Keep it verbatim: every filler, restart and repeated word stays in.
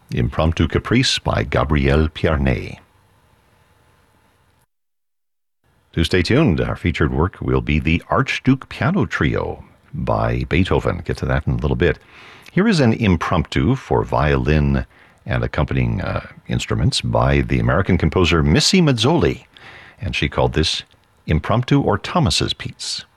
Impromptu Caprice by Gabriel Pierné. To stay tuned, our featured work will be the Archduke Piano Trio by Beethoven. Get to that in a little bit. Here is an impromptu for violin and accompanying uh, instruments by the American composer Missy Mazzoli, and she called this Impromptu or Thomas's Piece.